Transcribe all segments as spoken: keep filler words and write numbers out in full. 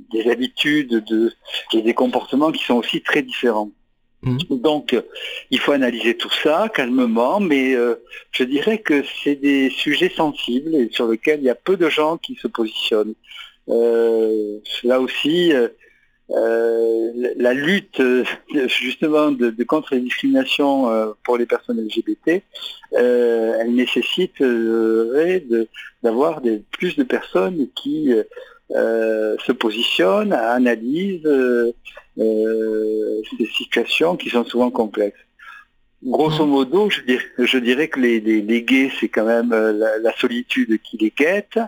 des habitudes de, et des comportements qui sont aussi très différents. Mmh. Donc, euh, il faut analyser tout ça calmement, mais euh, je dirais que c'est des sujets sensibles et sur lesquels il y a peu de gens qui se positionnent. Euh, là aussi, euh, euh, la lutte euh, justement de, de contre les discriminations euh, pour les personnes L G B T, euh, elle nécessite euh, de, d'avoir des, plus de personnes qui euh, se positionnent, analysent euh, euh, ces situations qui sont souvent complexes. Grosso modo, je dirais, je dirais que les, les, les gays, c'est quand même la, la solitude qui les guette.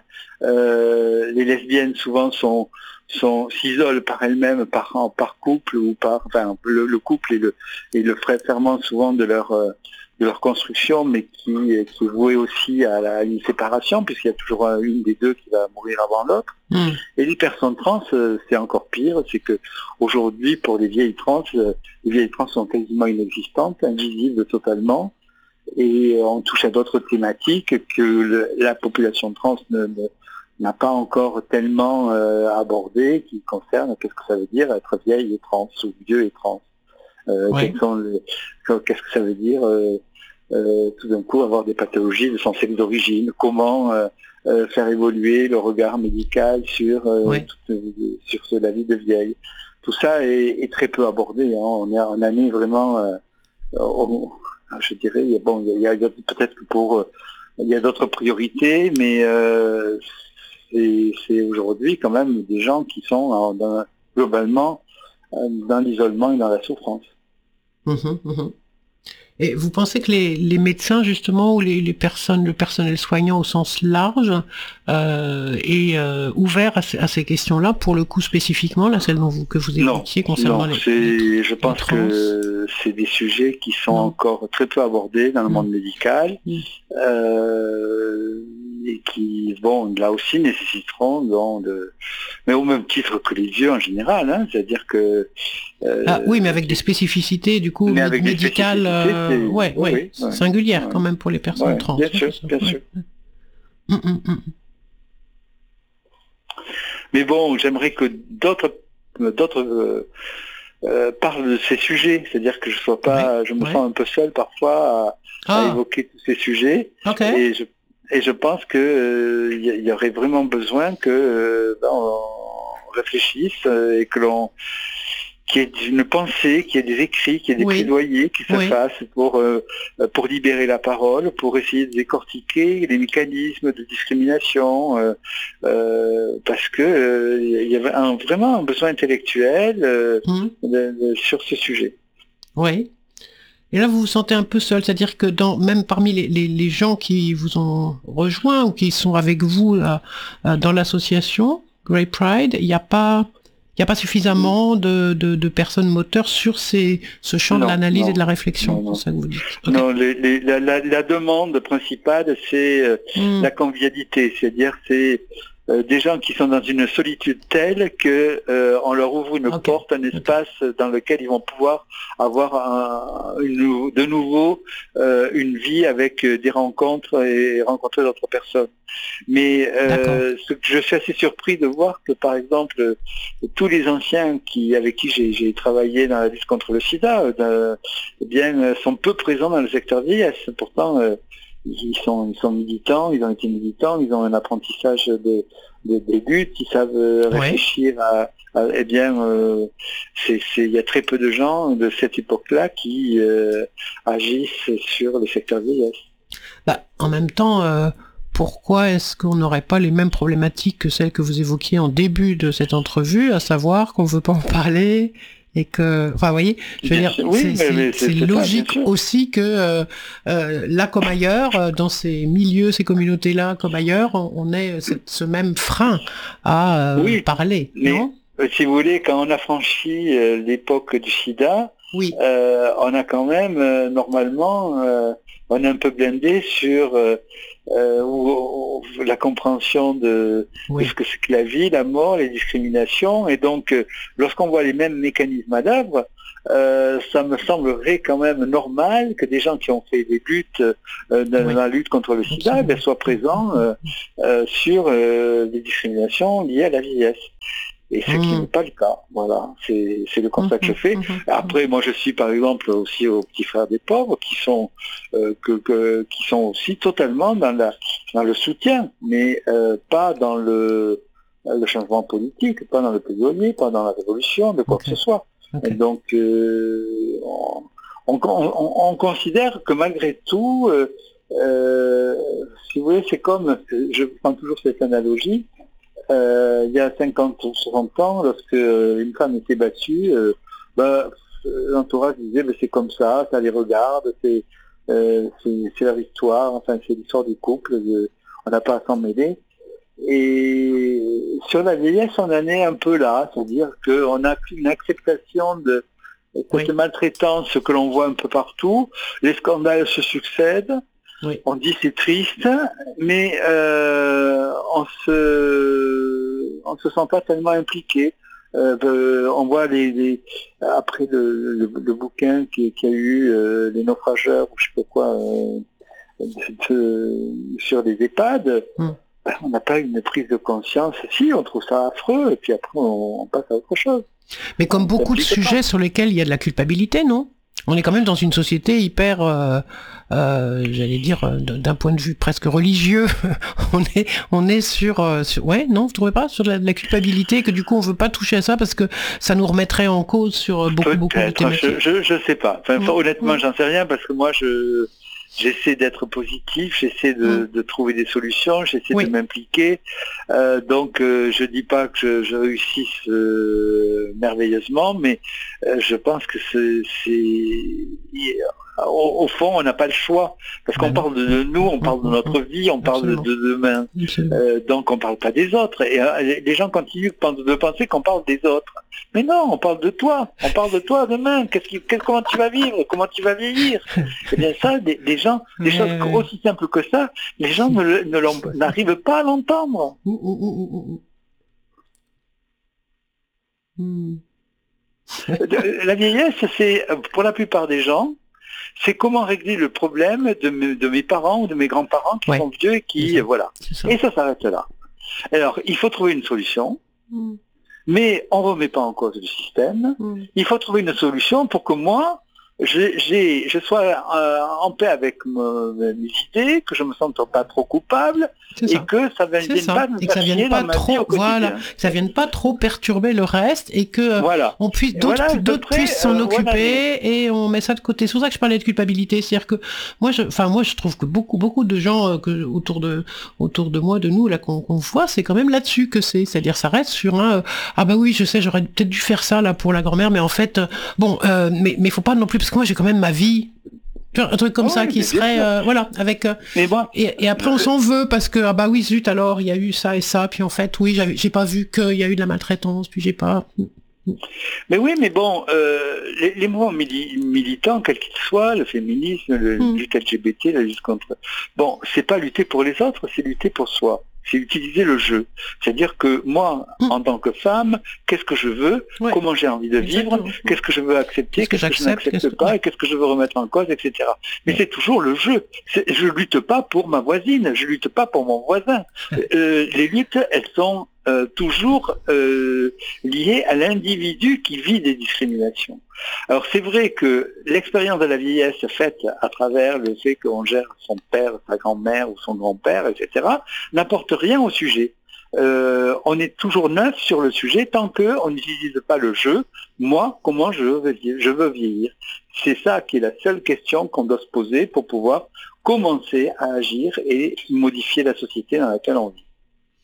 Euh, les lesbiennes, souvent, sont, sont, s'isolent par elles-mêmes, par, par couple, ou par, enfin, le, le couple et le, et le ferment souvent de leur, de leur construction, mais qui, qui est voué aussi à, la, à une séparation, puisqu'il y a toujours une des deux qui va mourir avant l'autre. Mmh. Et les personnes trans, c'est encore pire, c'est que aujourd'hui, pour les vieilles trans, les vieilles trans sont quasiment inexistantes, invisibles totalement, et on touche à d'autres thématiques que le, la population trans ne, ne, n'a pas encore tellement euh, abordées, qui concernent qu'est-ce que ça veut dire être vieille et trans, ou vieux et trans. Euh, oui. quels sont les, qu'est-ce que ça veut dire euh, euh, tout d'un coup avoir des pathologies de son sexe d'origine, comment euh, euh, faire évoluer le regard médical sur, euh, oui. toute, sur ce, la vie de vieille. Tout ça est, est très peu abordé. Hein. On est en année vraiment, euh, on, je dirais, bon, il y a, il y a peut-être que pour, euh, il y a d'autres priorités, mais euh, c'est, c'est aujourd'hui quand même des gens qui sont en, dans, globalement dans l'isolement et dans la souffrance. Mmh, mmh. Et vous pensez que les, les médecins, justement, ou les, les personnes, le personnel soignant au sens large, euh, est euh, ouvert à, à ces questions-là, pour le coup spécifiquement, là, celle dont vous, que vous évoquiez concernant non, les, c'est, les je pense que c'est des sujets qui sont non. encore très peu abordés dans le mmh. monde médical, mmh. euh, et qui, bon, là aussi nécessiteront, donc, de, mais au même titre que les vieux en général, hein, c'est-à-dire que Euh, ah, oui, mais avec des spécificités, du coup, mé- médicales, euh, ouais, ouais, oui, oui, singulières oui. quand même pour les personnes ouais, trans. Bien sûr, bien ouais. sûr. Mmh, mmh, mmh. Mais bon, j'aimerais que d'autres, d'autres euh, euh, parlent de ces sujets, c'est-à-dire que je sois pas, ouais, je me ouais. sens un peu seul parfois à, ah. à évoquer tous ces sujets. Okay. Et je et je pense que euh, y, y aurait vraiment besoin que euh, ben, on réfléchisse euh, et que l'on qu'il y ait une pensée, qu'il y ait des écrits, qu'il y ait des oui. plaidoyers qui se oui. fassent pour, euh, pour libérer la parole, pour essayer de décortiquer les mécanismes de discrimination, euh, euh, parce que euh, il y avait un, vraiment un besoin intellectuel euh, mmh. de, de, sur ce sujet. Oui. Et là, vous vous sentez un peu seul, c'est-à-dire que dans, même parmi les, les, les gens qui vous ont rejoint ou qui sont avec vous là, dans l'association Grey Pride, il n'y a pas... Il n'y a pas suffisamment de, de, de personnes moteurs sur ces, ce champ non, de l'analyse non, et de la réflexion, non, non. c'est ça que vous dites. Okay. Non, les, les, la, la, la demande principale, c'est euh, mm. la convivialité, c'est-à-dire c'est euh, des gens qui sont dans une solitude telle que euh, on leur ouvre une okay. porte, un espace okay. dans lequel ils vont pouvoir avoir un, une, de nouveau euh, une vie avec des rencontres et rencontrer d'autres personnes. Mais euh, ce que je suis assez surpris de voir que, par exemple, tous les anciens qui, avec qui j'ai, j'ai travaillé dans la lutte contre le sida, euh, eh bien, sont peu présents dans le secteur vieillesse. Pourtant, euh, ils sont, ils sont militants, ils ont été militants, ils ont un apprentissage de, de, des luttes, ils savent euh, réfléchir ouais. à, à, eh bien, euh, c'est, c'est, il y a très peu de gens de cette époque-là qui euh, agissent sur le secteur vieillesse. Bah, en même temps, euh... pourquoi est-ce qu'on n'aurait pas les mêmes problématiques que celles que vous évoquiez en début de cette entrevue, à savoir qu'on ne veut pas en parler et que, enfin, vous voyez, je veux dire, oui, c'est, mais, c'est, mais c'est, c'est logique ça, aussi que euh, euh, là comme ailleurs, dans ces milieux, ces communautés-là comme ailleurs, on, on ait cette, ce même frein à euh, oui, parler, mais, non ? Si vous voulez, quand on a franchi euh, l'époque du sida, oui. euh, on a quand même, euh, normalement, euh, on est un peu blindé sur euh, euh, ou, ou, la compréhension de, oui. de ce que c'est que la vie, la mort, les discriminations. Et donc, euh, lorsqu'on voit les mêmes mécanismes à l'œuvre, euh, ça me semblerait quand même normal que des gens qui ont fait des luttes euh, dans oui. la lutte contre le sida ben, soient présents euh, euh, sur euh, les discriminations liées à la vieillesse. Et ce mmh. qui n'est pas le cas. Voilà, c'est, c'est le constat mmh. que je fais. Mmh. Après, moi, je suis par exemple aussi aux petits frères des pauvres qui sont euh, que, que qui sont aussi totalement dans la dans le soutien, mais euh, pas dans le le changement politique, pas dans le plaidoyer, pas dans la révolution, de quoi okay. que ce soit. Okay. Donc, euh, on, on, on, on considère que malgré tout, euh, euh, si vous voulez, c'est comme, je prends toujours cette analogie. Euh, il y a cinquante ou soixante ans, lorsque une femme était battue, euh, bah, l'entourage disait bah, c'est comme ça, ça les regarde, c'est, euh, c'est, c'est leur histoire, enfin c'est l'histoire du couple, de, on n'a pas à s'en mêler. Et sur la vieillesse, on en est un peu là, c'est-à-dire qu'on a une acceptation de cette oui. maltraitance que l'on voit un peu partout, les scandales se succèdent. Oui. On dit c'est triste, mais euh, on se on se sent pas tellement impliqué. Euh, on voit les, les après le, le, le bouquin qui, qui a eu euh, les naufrageurs ou je sais pas quoi euh, de, sur les EHPAD. Hum. Ben, on n'a pas une prise de conscience. Si, on trouve ça affreux et puis après on, on passe à autre chose. Mais comme on beaucoup de sujets pas. Sur lesquels il y a de la culpabilité, non ? On est quand même dans une société hyper, euh, euh, j'allais dire, d'un point de vue presque religieux. on est, on est sur, euh, sur, ouais, non, vous trouvez pas, sur de la, de la culpabilité, que du coup on veut pas toucher à ça parce que ça nous remettrait en cause sur beaucoup, Peut-être, beaucoup de thématiques. Je, je, je sais pas. Enfin, mmh. honnêtement, mmh. j'en sais rien parce que moi, je, j'essaie d'être positif, j'essaie de, mmh. de trouver des solutions, j'essaie oui. de m'impliquer. Euh, donc, euh, je dis pas que je, je réussisse euh, merveilleusement, mais euh, je pense que c'est, c'est... Au, au fond, on n'a pas le choix, parce qu'on ben parle de nous, on parle de notre vie, on parle de, de demain, euh, donc on parle pas des autres. Et euh, les gens continuent de penser qu'on parle des autres. Mais non, on parle de toi, on parle de toi demain. Qu'est-ce qui, qu'est, comment tu vas vivre, comment tu vas vieillir. Eh bien ça, des, des gens, des Mais... choses aussi simples que ça, les gens ne, ne n'arrivent pas à l'entendre. Ouh, ouh, ouh, ouh. Mm. La vieillesse, c'est pour la plupart des gens. C'est comment régler le problème de, me, de mes parents ou de mes grands-parents qui ouais. sont vieux et qui, ça. voilà. Ça. Et ça s'arrête là. Alors, il faut trouver une solution, mm. mais on ne remet pas en cause le système. Mm. Il faut trouver une solution pour que moi, j'ai, j'ai, je sois euh, en paix avec me, mes idées, que je me sente pas trop coupable, et que ça ne vienne pas me faire chier dans ma vie au quotidien. Voilà, que ça vienne pas trop perturber le reste, et que voilà. on puisse, d'autres, voilà, d'autres près, puissent s'en euh, occuper, voilà. et on met ça de côté. C'est pour ça que je parlais de culpabilité, c'est-à-dire que moi, je, enfin moi, je trouve que beaucoup, beaucoup de gens euh, que autour de, autour de moi, de nous là qu'on, qu'on voit, c'est quand même là-dessus que c'est, c'est-à-dire ça reste sur un, euh, ah bah oui, je sais, j'aurais peut-être dû faire ça là pour la grand-mère, mais en fait, euh, bon, euh, mais mais faut pas non plus parce que moi j'ai quand même ma vie, un truc comme oh, ça qui serait euh, voilà avec euh, bon, et, et après on s'en veut parce que ah bah oui zut alors il y a eu ça et ça puis en fait oui j'avais, j'ai pas vu qu'il y a eu de la maltraitance puis j'ai pas. Mais oui, mais bon, euh, les, les mouvements mili- militants, quels qu'ils soient, le féminisme, le mm. lutte L G B T, la lutte contre... Bon, c'est pas lutter pour les autres, c'est lutter pour soi. C'est utiliser le jeu. C'est-à-dire que moi, mmh. en tant que femme, qu'est-ce que je veux, ouais. comment j'ai envie de vivre, Exactement. qu'est-ce que je veux accepter, qu'est-ce, qu'est-ce que, que je n'accepte qu'est-ce... pas, et qu'est-ce que je veux remettre en cause, et cetera. Mais ouais. c'est toujours le jeu. C'est, je lutte pas pour ma voisine, je lutte pas pour mon voisin. euh, les luttes, elles sont euh, toujours euh, liées à l'individu qui vit des discriminations. Alors c'est vrai que l'expérience de la vieillesse faite à travers le fait qu'on gère son père, sa grand-mère ou son grand-père, et cetera, n'apporte rien au sujet. Euh, on est toujours neuf sur le sujet tant qu'on n'utilise pas le jeu. Moi, comment je veux vieillir, je veux vieillir. C'est ça qui est la seule question qu'on doit se poser pour pouvoir commencer à agir et modifier la société dans laquelle on vit.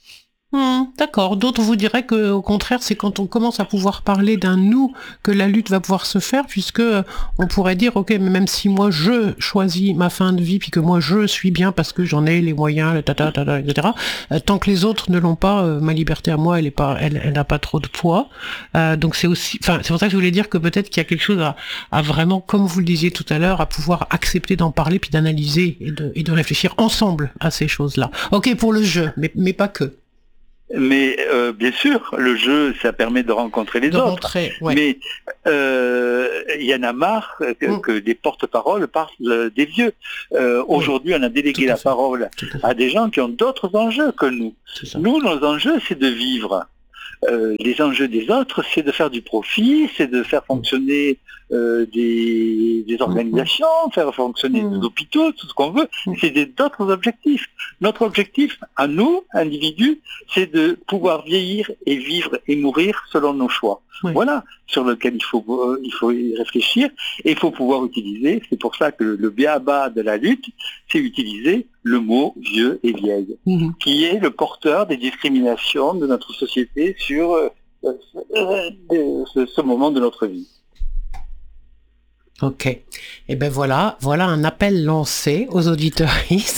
Mmh, d'accord. D'autres vous diraient que, au contraire, c'est quand on commence à pouvoir parler d'un nous que la lutte va pouvoir se faire, puisque euh, on pourrait dire, ok, mais même si moi je choisis ma fin de vie, puis que moi je suis bien parce que j'en ai les moyens, le tata, tata, et cetera. Euh, tant que les autres ne l'ont pas, euh, ma liberté à moi, elle est pas, elle, elle n'a pas trop de poids. Euh, donc c'est aussi, enfin, c'est pour ça que je voulais dire que peut-être qu'il y a quelque chose à, à vraiment, comme vous le disiez tout à l'heure, à pouvoir accepter d'en parler, puis d'analyser et de, et de réfléchir ensemble à ces choses-là. Ok, pour le jeu, mais, mais pas que. Mais euh, bien sûr, le jeu, ça permet de rencontrer les de autres. Rentrer, ouais. Mais il euh, y en a marre que, mmh. que des porte-paroles parlent des vieux. Euh, oui. Aujourd'hui, on a délégué la fait. parole à, à des gens qui ont d'autres enjeux que nous. Nous, nos enjeux, c'est de vivre. euh, les enjeux des autres, c'est de faire du profit, c'est de faire fonctionner euh, des, des organisations, faire fonctionner Mmh. des hôpitaux, tout ce qu'on veut. C'est des- d'autres objectifs. Notre objectif, à nous, individus, c'est de pouvoir vieillir et vivre et mourir selon nos choix. Oui. Voilà, sur lequel il faut, euh, il faut y réfléchir et il faut pouvoir utiliser, c'est pour ça que le, le b a-ba de la lutte, c'est utiliser le mot vieux et vieille, Mmh. qui est le porteur des discriminations de notre société sur euh, euh, ce, ce moment de notre vie. Ok. Et ben voilà, voilà un appel lancé aux auditeurs.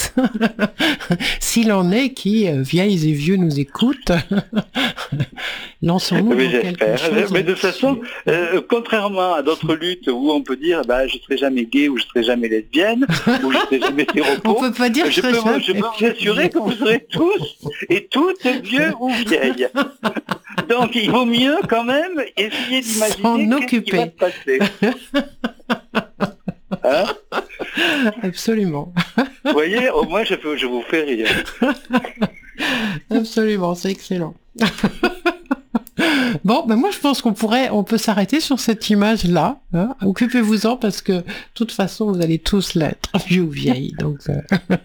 S'il en est qui, euh, vieilles et vieux, nous écoutent, lançons-nous Mais dans quelque j'espère. chose. Mais de toute façon, euh, contrairement à d'autres luttes où on peut dire bah, je ne serai jamais gay ou je ne serai jamais lesbienne ou je ne serai jamais On séropo, peut pas dire je peux, vous, je peux vous assurer que vous serez tous et toutes vieux ou vieilles. Donc il vaut mieux quand même essayer d'imaginer ce qui va se passer. Hein? Absolument. Vous voyez, au moins je, peux, je vous fais rire. Absolument, c'est excellent. Bon, ben moi je pense qu'on pourrait, on peut s'arrêter sur cette image-là. Hein. Occupez-vous-en parce que de toute façon vous allez tous l'être, vieux ou vieille. Donc, euh...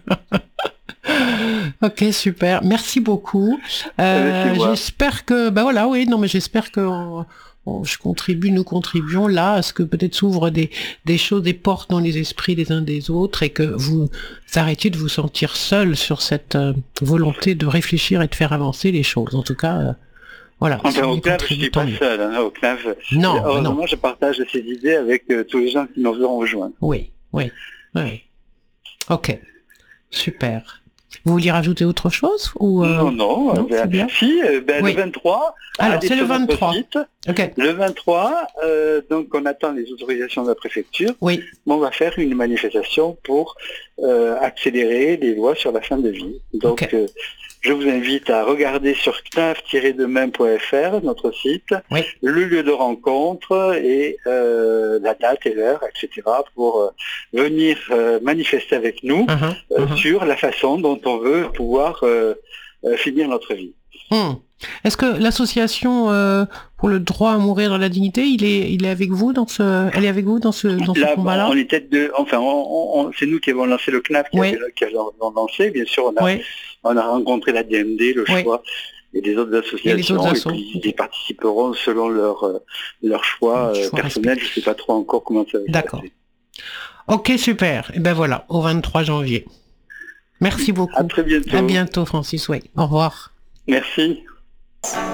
ok, super. Merci beaucoup. Euh, j'espère que, ben voilà, oui, non, mais j'espère que on, on, je contribue, nous contribuons là à ce que peut-être s'ouvrent des, des choses, des portes dans les esprits des uns des autres et que vous arrêtiez de vous sentir seul sur cette euh, volonté de réfléchir et de faire avancer les choses. En tout cas, euh, voilà. Enfin, au C N A V, je ne suis pas seul. Hein, au C N A V, non, heureusement, non. je partage ces idées avec euh, tous les gens qui nous ont rejoints. Oui, oui, oui. Ok, super. Vous vouliez rajouter autre chose ou euh... Non, non, non ben, bien. Si, ben, oui. Le vingt-trois. Alors, c'est le vingt-trois. Site, okay. Le vingt-trois, euh, donc on attend les autorisations de la préfecture. Oui. On va faire une manifestation pour euh, accélérer les lois sur la fin de vie. Donc, okay. euh, je vous invite à regarder sur c n a f tiret demain point f r, notre site, oui. le lieu de rencontre et euh, la date et l'heure, et cetera, pour euh, venir euh, manifester avec nous uh-huh, euh, uh-huh. sur la façon dont on veut pouvoir euh, euh, finir notre vie. Hum. Est-ce que l'association euh, pour le droit à mourir dans la dignité, il est, il est avec vous dans ce, elle est avec vous dans ce, dans ce Là, combat-là? On était deux, enfin, on, on, c'est nous qui avons lancé le C N A F, qui, oui. a, qui avons lancé. Bien sûr, on a, oui. on a rencontré la D M D, le oui. choix, et des autres associations, et, les autres assos. Et puis ils participeront selon leur leur choix, euh, choix personnel. Respect. Je ne sais pas trop encore comment ça va se passer. D'accord. Ok, super. Et ben voilà, au vingt-trois janvier. Merci beaucoup. À très bientôt. À bientôt, Francis. Oui. Au revoir. Merci.